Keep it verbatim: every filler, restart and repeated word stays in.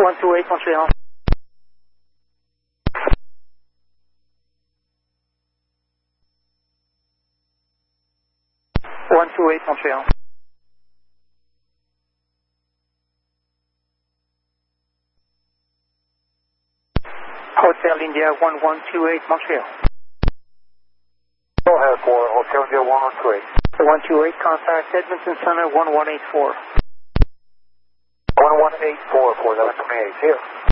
one two eight Montreal. one two eight Montreal. Hotel India one one two eight Montreal. Go ahead for Hotel India one one two eight. one two eight, contact Edmonton Center one one eight four. one one eight four for eleven twenty-eight here.